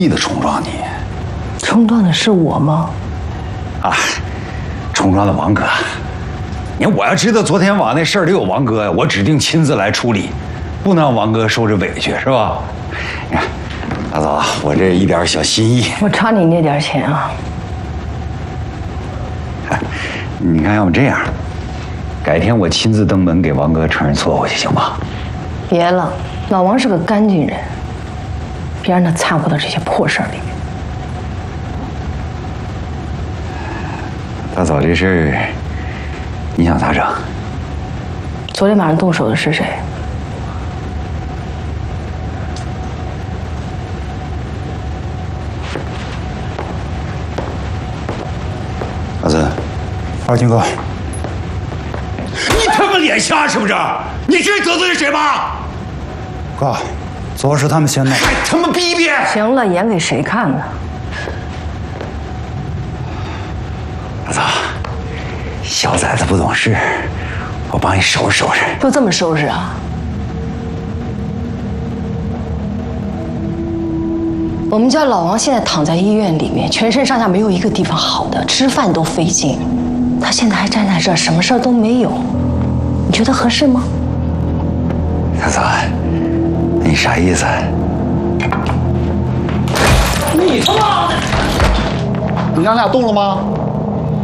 意的冲撞你。 冲撞的是我吗？ 啊，冲撞的王哥。你看，我要知道昨天晚上那事儿里有王哥，我指定亲自来处理，不能让王哥受这委屈，是吧？你看，大嫂，我这一点小心意， 我差你那点钱啊！ 你看，要不这样，改天我亲自登门给王哥承认错误去，行吧？ 别了，老王是个干净人，别让他掺和到这些破事儿里面。 大嫂，这事儿你想咋整？ 昨天晚上动手的是谁？ 大森， 二金哥， 你他妈脸瞎是不是？你知道得罪了谁吗？ 哥，昨儿是他们先闹， 还他妈逼逼！ 行了，演给谁看呢？ 大嫂，小崽子不懂事，我帮你收拾收拾。 就这么收拾啊？我们家老王现在躺在医院里面，全身上下没有一个地方好的，吃饭都费劲。他现在还站在这儿，什么事儿都没有，你觉得合适吗？ 大嫂，你啥意思？ 你他妈的！你让俩动了吗？